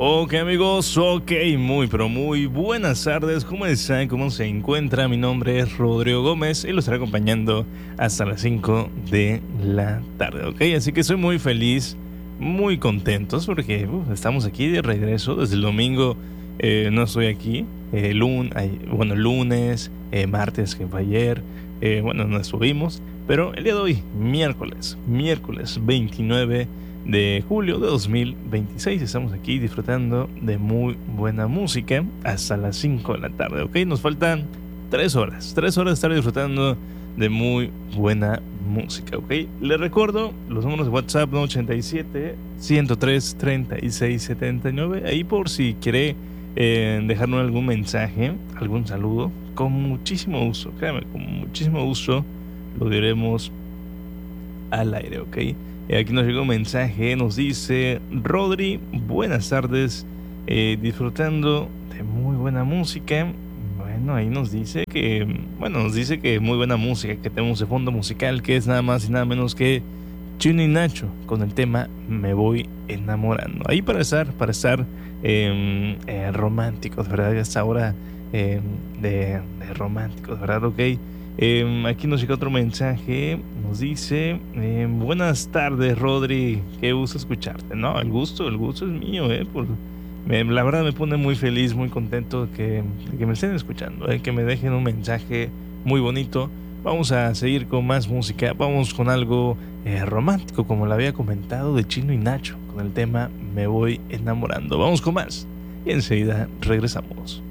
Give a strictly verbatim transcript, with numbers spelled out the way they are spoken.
Ok amigos, ok, muy pero muy buenas tardes, ¿cómo están? ¿Cómo se encuentra? Mi nombre es Rodrigo Gómez y lo estaré acompañando hasta las cinco de la tarde, ok, así que soy muy feliz, muy contentos porque uh, estamos aquí de regreso desde el domingo. Eh, no estoy aquí, eh, lun ay, bueno, lunes, eh, martes que fue ayer, eh, bueno, no estuvimos, pero el día de hoy, miércoles, miércoles veintinueve de julio de dos mil veintiséis. Estamos aquí disfrutando de muy buena música hasta las cinco de la tarde, ¿ok? Nos faltan tres horas, tres horas de estar disfrutando de muy buena música, ¿ok? Les recuerdo los números de WhatsApp, ¿no? ochenta y siete, ciento tres, treinta y seis, setenta y nueve. Ahí por si quiere eh, dejarnos algún mensaje, algún saludo, con muchísimo gusto, créanme, con muchísimo gusto lo diremos al aire, ¿ok? Eh, aquí nos llegó un mensaje, nos dice: Rodri, buenas tardes, eh, disfrutando de muy buena música. Bueno, ahí nos dice que, bueno, nos dice que muy buena música que tenemos de fondo musical, que es nada más y nada menos que Chino y Nacho con el tema Me Voy Enamorando. Ahí para estar, para estar eh, eh, románticos, ¿verdad? Hasta ahora eh, de, de románticos, ¿verdad? Ok. Eh, aquí nos llega otro mensaje, nos dice: eh, buenas tardes, Rodri, qué gusto escucharte. No, el gusto, el gusto es mío, eh, por, me, la verdad me pone muy feliz, muy contento de que, de que me estén escuchando, eh, que me dejen un mensaje muy bonito. Vamos a seguir con más música, vamos con algo eh, romántico, como lo había comentado, de Chino y Nacho, con el tema Me Voy Enamorando. Vamos con más y enseguida regresamos.